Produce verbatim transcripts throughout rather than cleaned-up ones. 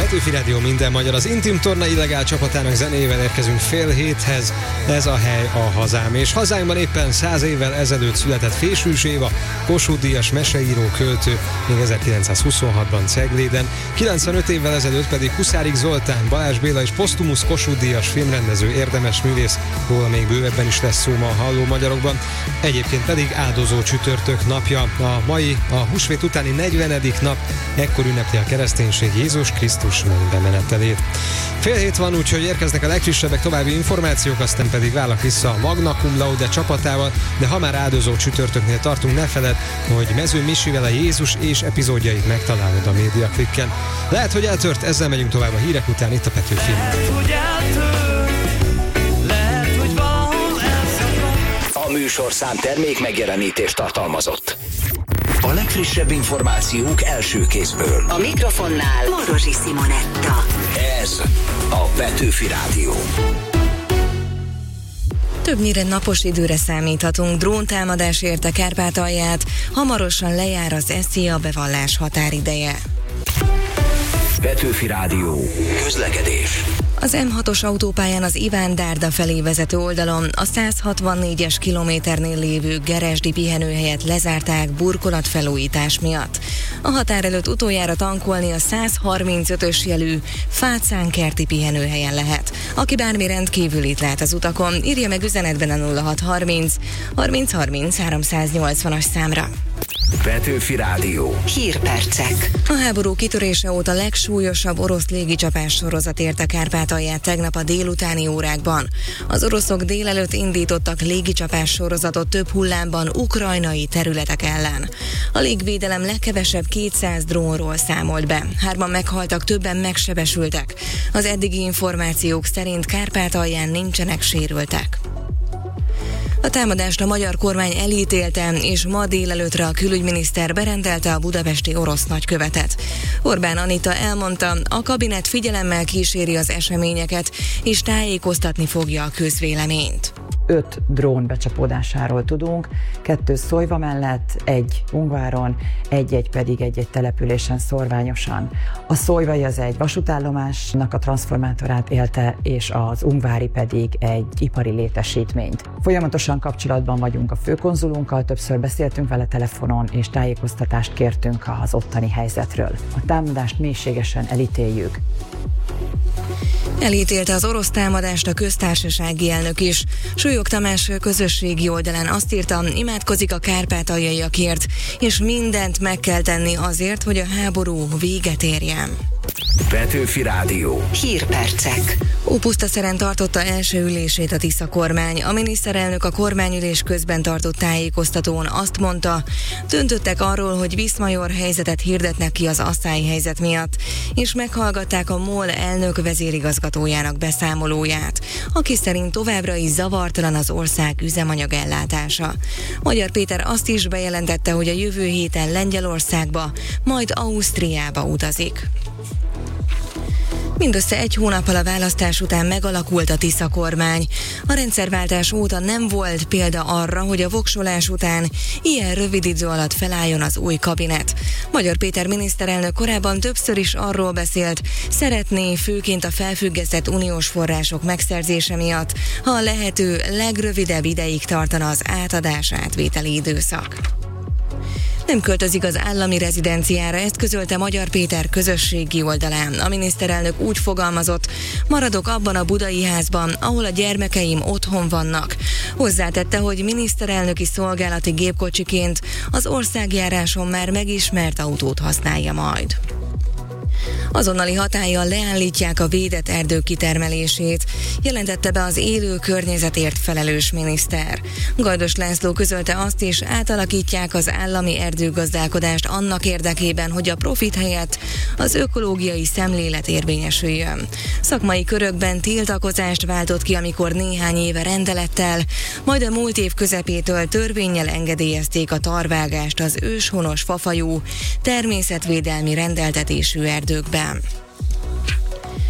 Petőfi Rádió minden magyar, az Intim Torna illegál csapatának zenével érkezünk fél héthez. Ez a hely a hazám, és hazánkban éppen száz évvel ezelőtt született Fésűs Éva, Kossuth-díjas meseíró, költő, még ezerkilencszázhuszonhatban Cegléden, kilencvenöt évvel ezelőtt pedig Huszárik Zoltán, Balázs Béla és posztumusz Kossuth-díjas filmrendező, érdemes művész, róla még bővebben is lesz szó ma a Halló Magyarokban. Egyébként pedig áldozó csütörtök napja, a mai, a húsvét utáni negyvenedik nap, ekkor ünnepli a kereszténység Jézus Krisztus mennybe menetelét. Fél hét van, úgyhogy érkeznek a legfrissebbek, további információk, aztán pedig válnak vissza a Magna Cum Laude csapatával, de ha már áldozó csütörtöknél tartunk, ne feledd, hogy Mező Misivel a Jézus és epizódjait megtalálod a Médiaklikken. Lehet, hogy eltört, ezzel megyünk tovább a hírek után itt a Petőfi. A műsorszám termék megjelenítést tartalmazott. A legfrissebb információk első kézből. A mikrofonnál Morosi Simonetta. Ez a Petőfi Rádió. Többnyire napos időre számíthatunk, dróntámadás érte Kárpátalját, hamarosan lejár az es zé á bevallás határideje. Petőfi Rádió. Közlekedés. Az em hatos autópályán az Iván Dárda felé vezető oldalon a száz hatvannégyes kilométernél lévő Geresdi pihenőhelyet lezárták burkolatfelújítás miatt. A határ előtt utoljára tankolni a száz harmincötös jelű Fácánkerti pihenőhelyen lehet. Aki bármi rendkívülit lát az utakon, írja meg üzenetben a nulla hat harminc harminc harminc háromszáznyolcvanas számra. Petőfi Rádió. Hírpercek. A háború kitörése óta legsúlyosabb orosz légicsapás sorozat érte Kárpátalját tegnap a délutáni órákban. Az oroszok délelőtt indítottak légicsapás sorozatot több hullámban ukrajnai területek ellen. A légvédelem legkevesebb kétszáz drónról számolt be. Hárman meghaltak, többen megsebesültek. Az eddigi információk szerint Kárpátalján nincsenek sérültek. A támadást a magyar kormány elítélte, és ma délelőttre a külügyminiszter berendelte a budapesti orosz nagykövetet. Orbán Anita elmondta, a kabinet figyelemmel kíséri az eseményeket, és tájékoztatni fogja a közvéleményt. Öt drón becsapódásáról tudunk, kettő Szolyva mellett, egy Ungváron, egy-egy pedig egy-egy településen szorványosan. A Szolyvai az egy vasútállomásnak a transformátorát élte, és az Ungvári pedig egy ipari létesítményt. Folyamatosan kapcsolatban vagyunk a főkonzulunkkal, többször beszéltünk vele telefonon, és tájékoztatást kértünk az ottani helyzetről. A támadást mélységesen elítéljük. Elítélte az orosz támadást a köztársasági elnök is. Súlyog Tamás közösségi oldalán azt írta, imádkozik a kárpátaljaiakért, és mindent meg kell tenni azért, hogy a háború véget érjen. Petőfi Rádió. Hírpercek. Ópusztaszeren tartotta első ülését a Tisza kormány. A miniszterelnök a kormányülés közben tartott tájékoztatón azt mondta, döntöttek arról, hogy Viszmajor helyzetet hirdetnek ki az asszály helyzet miatt, és meghallgatták a MOL elnök vezérigazgatójának beszámolóját, aki szerint továbbra is zavartalan az ország üzemanyag ellátása. Magyar Péter azt is bejelentette, hogy a jövő héten Lengyelországba, majd Ausztriába utazik. Mindössze egy hónappal a választás után megalakult a Tisza kormány. A rendszerváltás óta nem volt példa arra, hogy a voksolás után ilyen rövid idő alatt felálljon az új kabinet. Magyar Péter miniszterelnök korábban többször is arról beszélt, szeretné főként a felfüggesztett uniós források megszerzése miatt, ha a lehető legrövidebb ideig tartana az átadás átvételi időszak. Nem költözik az állami rezidenciára, ezt közölte Magyar Péter közösségi oldalán. A miniszterelnök úgy fogalmazott, maradok abban a budai házban, ahol a gyermekeim otthon vannak. Hozzátette, hogy miniszterelnöki szolgálati gépkocsiként az országjáráson már megismert autót használja majd. Azonnali hatállyal leállítják a védett erdők kitermelését, jelentette be az élő környezetért felelős miniszter. Gajdos László közölte azt is, átalakítják az állami erdőgazdálkodást annak érdekében, hogy a profit helyett az ökológiai szemlélet érvényesüljön. Szakmai körökben tiltakozást váltott ki, amikor néhány éve rendelettel, majd a múlt év közepétől törvénnyel engedélyezték a tarvágást az őshonos fafajú, természetvédelmi rendeltetésű erdőkben.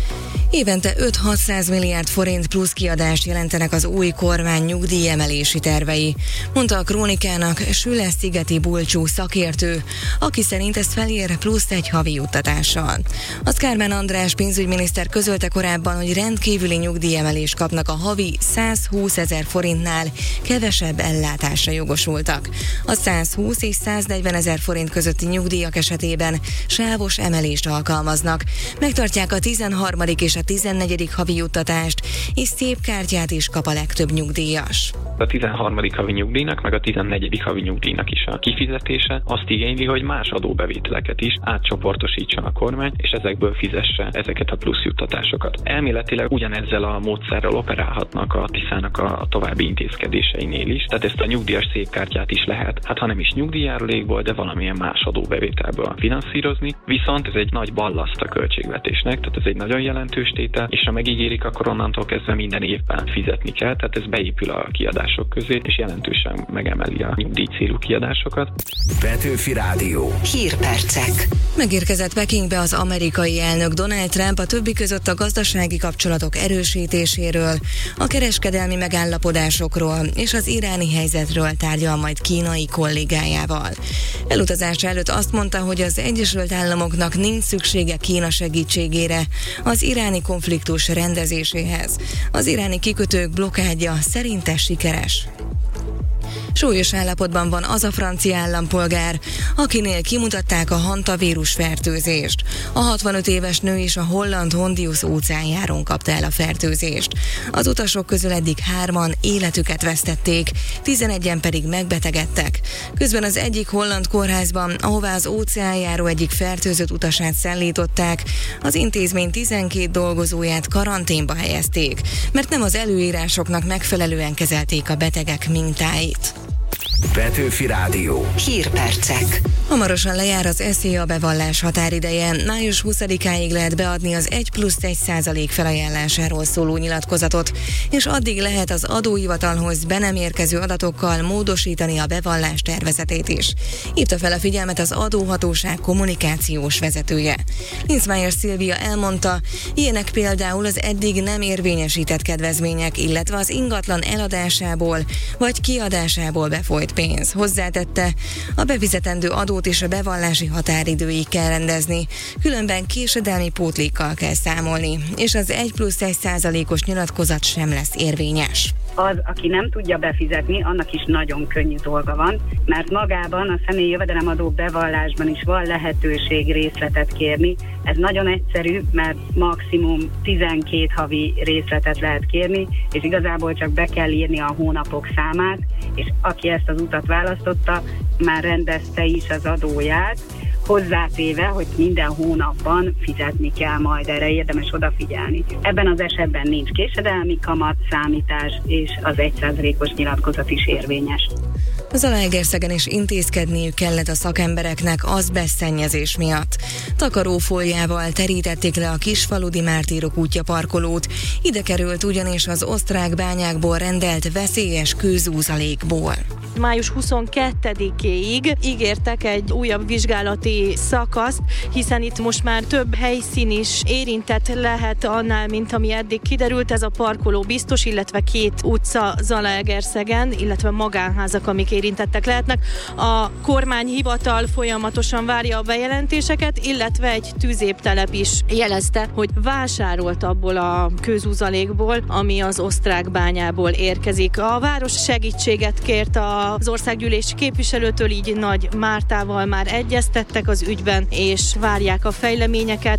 Évente öt-hatszáz milliárd forint plusz kiadást jelentenek az új kormány nyugdíjemelési tervei, mondta a Krónikának Süle-Szigeti Bulcsú szakértő, aki szerint ez felér plusz egy havi juttatással. Az Kármán András pénzügyminiszter közölte korábban, hogy rendkívüli nyugdíjemelést kapnak a havi százhúszezer forintnál kevesebb ellátásra jogosultak. A százhúsz és száznegyvenezer forint közötti nyugdíjak esetében sávos emelést alkalmaznak. Megtartják a tizenharmadik és a tizennegyedik havi juttatást, és szép kártyát is kap a legtöbb nyugdíjas. A tizenharmadik havi nyugdíjnak, meg a tizennegyedik havi nyugdíjnak is a kifizetése azt igényli, hogy más adóbevételeket is átcsoportosítson a kormány, és ezekből fizesse ezeket a plusz juttatásokat. Elméletileg ugyanezzel a módszerrel operálhatnak a tiszának a további intézkedéseinél is, tehát ezt a nyugdíjas szép kártyát is lehet, hát ha nem is nyugdíjjárulékból, de valamilyen más adóbevételből finanszírozni, viszont ez egy nagy ballaszt a költségvetésnek, tehát ez egy nagyon jelentős tétel, és ha megígérik, akkor onnantól kezdve minden évben fizetni kell, tehát ez beépül a kiadások közé, és jelentősen megemeli a nyugdíj célú kiadásokat. Petőfi Rádió. Hírpercek. Megérkezett Pekingbe az amerikai elnök Donald Trump, a többi között a gazdasági kapcsolatok erősítéséről, a kereskedelmi megállapodásokról és az iráni helyzetről tárgyal majd kínai kollégájával. Elutazása előtt azt mondta, hogy az Egyesült Államoknak nincs szüksége Kína segítségére az iráni konfliktus rendezéséhez. Az iráni kikötők blokkádja szerinte sikeres. Súlyos állapotban van az a francia állampolgár, akinél kimutatták a hantavírus fertőzést. A hatvanöt éves nő is a holland Hondius óceánjáron kapta el a fertőzést. Az utasok közül eddig hárman életüket vesztették, tizenegyen pedig megbetegedtek. Közben az egyik holland kórházban, ahová az óceánjáró egyik fertőzött utasát szállították, az intézmény tizenkét dolgozóját karanténba helyezték, mert nem az előírásoknak megfelelően kezelték a betegek mintáit. Petőfi Rádió. Hírpercek. Hamarosan lejár az es zé á bevallás határideje. május huszadikáig lehet beadni az egy plusz egy százalék felajánlásáról szóló nyilatkozatot, és addig lehet az adóhivatalhoz be nem érkező adatokkal módosítani a bevallás tervezetét is. Hívta fel a figyelmet az adóhatóság kommunikációs vezetője. Linzmeier Szilvia elmondta, ilyenek például az eddig nem érvényesített kedvezmények, illetve az ingatlan eladásából vagy kiadásából befolyt pénz. Hozzátette, a befizetendő adót és a bevallási határidőig kell rendezni, különben késedelmi pótlékkal kell számolni, és az egy plusz egy százalékos nyilatkozat sem lesz érvényes. Az, aki nem tudja befizetni, annak is nagyon könnyű dolga van, mert magában a személyi jövedelemadó bevallásban is van lehetőség részletet kérni. Ez nagyon egyszerű, mert maximum tizenkét havi részletet lehet kérni, és igazából csak be kell írni a hónapok számát, és aki ezt az utat választotta, már rendezte is az adóját, hozzátéve, hogy minden hónapban fizetni kell majd, erre érdemes odafigyelni. Ebben az esetben nincs késedelmi kamat, számítás, és az egy százalékos nyilatkozat is érvényes. Zalaegerszegen is intézkedniük kellett a szakembereknek azbesztszennyezés miatt. Takarófóliával terítették le a Kisfaludi Mártírok útja parkolót, ide került ugyanis az osztrák bányákból rendelt veszélyes kőzúzalékból. május huszonkettedikéig ígértek egy újabb vizsgálati szakaszt, hiszen itt most már több helyszín is érintett lehet annál, mint ami eddig kiderült. Ez a parkoló biztos, illetve két utca Zalaegerszegen, illetve magánházak, amik érintettek lehetnek. A kormányhivatal folyamatosan várja a bejelentéseket, illetve egy tűzéptelep is jelezte, hogy vásárolt abból a kőzúzalékból, ami az osztrák bányából érkezik. A város segítséget kért az országgyűlés képviselőtől, így Nagy Mártával már egyeztettek az ügyben, és várják a fejleményeket.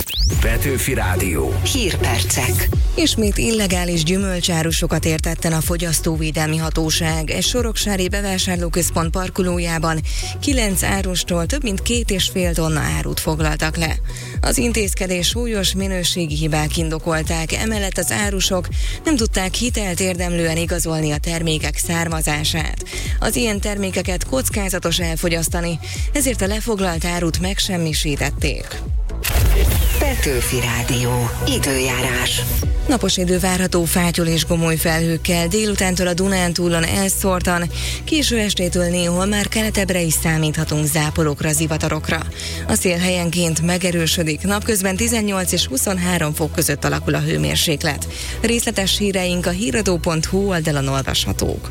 Petőfi Rádió. Hírpercek. Ismét illegális gyümölcsárusokat ért tetten a Fogyasztóvédelmi Hatóság. Egy soroksári bevásárlóközpont parkolójában kilenc árustól több mint két és fél tonna árut foglaltak le. Az intézkedés súlyos minőségi hibák indokolták, emellett az árusok nem tudták hitelt érdemlően igazolni a termékek származását. Az ilyen termékeket kockázatos elfogyasztani, ezért a lefoglalt árut megsemmisítették. Petőfi Rádió. Időjárás. Napos idő várható fátyol és gomoly felhőkkel, délutántól a Dunántúlon elszórtan, késő estétől néhol már keletebbre is számíthatunk záporokra, zivatarokra. A szél helyenként megerősödik, napközben tizennyolc és huszonhárom fok között alakul a hőmérséklet. Részletes híreink a híradó pont hu oldalon olvashatók.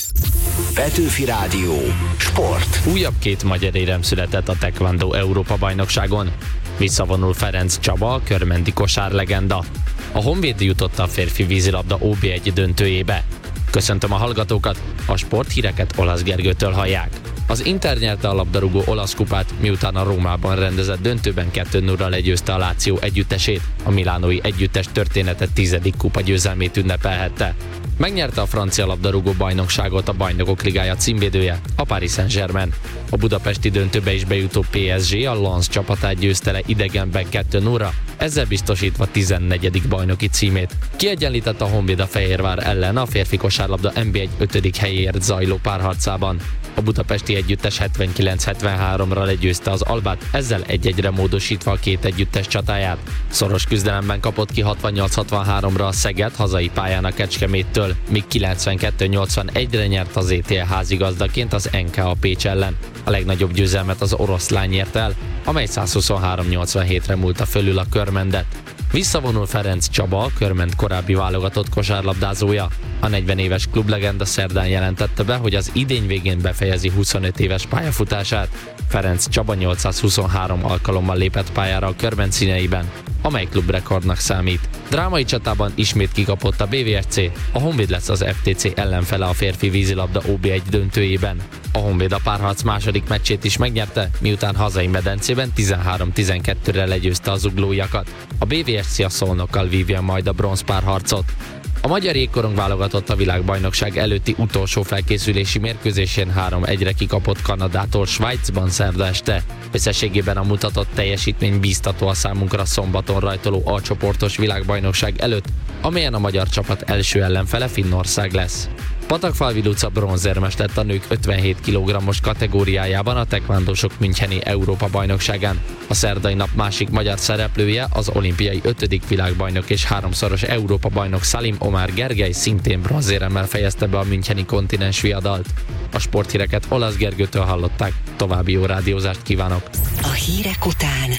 Petőfi Rádió. Sport. Újabb két magyar érem született a Taekwondo Európa-bajnokságon. Visszavonul Ferenc Csaba, a körmendi kosárlegenda. A Honvéd jutott a férfi vízilabda ó bé egy döntőjébe. Köszöntöm a hallgatókat, a sporthíreket Olasz Gergőtől hallják. Az Inter nyerte a labdarúgó olasz kupát, miután a Rómában rendezett döntőben kettő nulla legyőzte a Láció együttesét. A milánói együttes története tizedik kupa győzelmét ünnepelhette. Megnyerte a francia labdarúgó bajnokságot a Bajnokok Ligája címvédője, a Paris Saint-Germain. A budapesti döntőbe is bejutó pé es gé a Lens csapatát győzte le idegenben kettő nulla, ezzel biztosítva tizennegyedik bajnoki címét. Kiegyenlített a Honvéd a Fehérvár ellen a férfi kosárlabda en bé egy ötödik helyéért zajló párharcában. A budapesti együttes hetvenkilenc hetvenháromra legyőzte az Albát, ezzel egy-egyre módosítva a két együttes csatáját. Szoros küzdelemben kapott ki hatvannyolc hatvanháromra a Szeged hazai pályán a Kecskeméttől, míg kilencvenkettő nyolcvanegyre nyert az é té el házigazdaként az en ká a Pécs ellen. A legnagyobb győzelmet az oroszlány ért el, amely százhuszonhárom nyolcvanhétre múlta fölül a Körmendet. Visszavonul Ferenc Csaba, a Körment korábbi válogatott kosárlabdázója. A negyven éves klublegenda szerdán jelentette be, hogy az idény végén befejezi huszonöt éves pályafutását. Ferenc Csaba nyolcszázhuszonhárom alkalommal lépett pályára a Körment színeiben, amely klubrekordnak számít. Drámai csatában ismét kikapott a bé vé es cé, a Honvéd lesz az ef té cé ellenfele a férfi vízilabda ó bé egy döntőjében. A Honvéd a párharc második meccsét is megnyerte, miután hazai medencében tizenhárom tizenkettőre legyőzte az zuglóiakat. A bé vé es cé a Szolnokkal vívja majd a bronzpárharcot. A magyar jégkorong válogatott a világbajnokság előtti utolsó felkészülési mérkőzésén három egyre kikapott Kanadától Svájcban szerda este. Összességében a mutatott teljesítmény bíztató a számunkra szombaton rajtoló A-csoportos világbajnokság előtt, amelyen a magyar csapat első ellenfele Finnország lesz. Patakfalvi Luca bronzérmes lett a nők ötvenhét kilogrammos kategóriájában a taekwondósok müncheni Európa-bajnokságán. A szerdai nap másik magyar szereplője az olimpiai ötödik világbajnok és háromszoros Európa-bajnok Salim Omar Gergely szintén bronzéremmel fejezte be a müncheni kontinens viadalt. A sporthíreket Olasz Gergőtől hallották. További jó rádiózást kívánok! A hírek után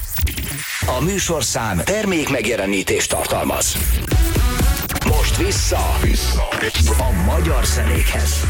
A műsorszám termék megjelenítést tartalmaz. Most vissza, vissza a magyar zenékhez.